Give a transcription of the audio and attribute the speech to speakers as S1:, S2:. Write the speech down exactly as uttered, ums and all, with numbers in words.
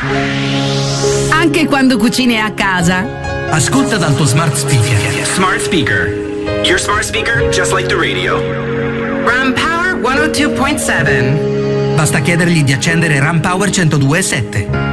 S1: Anche quando cucini a casa.
S2: Ascolta dal tuo smart speaker.
S3: Smart speaker. Your smart speaker, just like the radio.
S4: Ram Power centodue point sette.
S2: Basta chiedergli di accendere Ram Power centodue e sette.